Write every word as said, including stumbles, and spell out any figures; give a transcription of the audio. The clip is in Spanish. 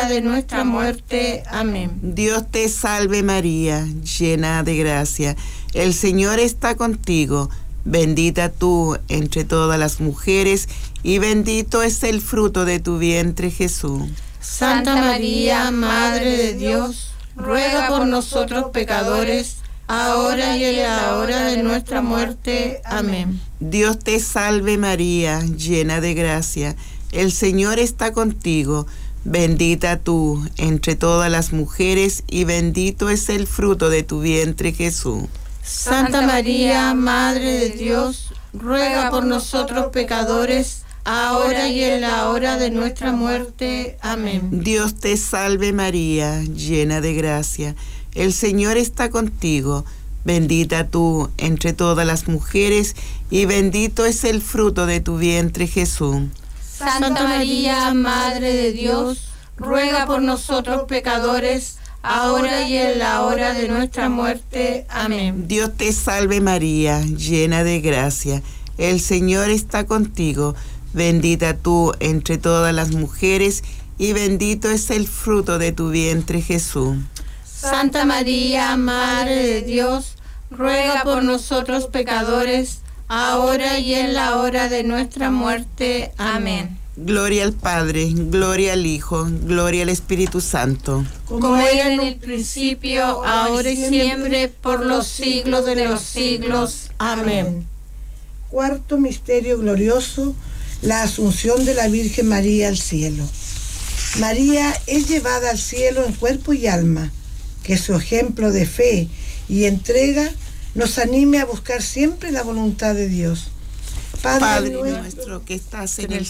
hora de nuestra muerte. Amén. Dios te salve María, llena de gracia. El Señor está contigo. Bendita tú entre todas las mujeres, y bendito es el fruto de tu vientre, Jesús. Santa María, Madre de Dios, ruega por nosotros pecadores, ahora y en la hora de nuestra muerte. Amén. Dios te salve María, llena de gracia. El Señor está contigo. Bendita tú entre todas las mujeres, y bendito es el fruto de tu vientre, Jesús. Santa María, Madre de Dios, ruega por nosotros pecadores, ahora y en la hora de nuestra muerte. Amén. Dios te salve María, llena de gracia. El Señor está contigo. Bendita tú entre todas las mujeres, y bendito es el fruto de tu vientre, Jesús. Santa María, Madre de Dios, ruega por nosotros pecadores, ahora y en la hora de nuestra muerte. Amén. Dios te salve María, llena de gracia. El Señor está contigo. Bendita tú entre todas las mujeres, y bendito es el fruto de tu vientre, Jesús. Santa María, Madre de Dios, ruega por nosotros pecadores, ahora y en la hora de nuestra muerte. Amén. Gloria al Padre, gloria al Hijo, gloria al Espíritu Santo. Como era en el principio, ahora y siempre, por los siglos de los siglos. Amén. Cuarto misterio glorioso, la asunción de la Virgen María al cielo. María es llevada al cielo en cuerpo y alma. Que su ejemplo de fe y entrega nos anime a buscar siempre la voluntad de Dios. Padre, Padre nuestro que estás en el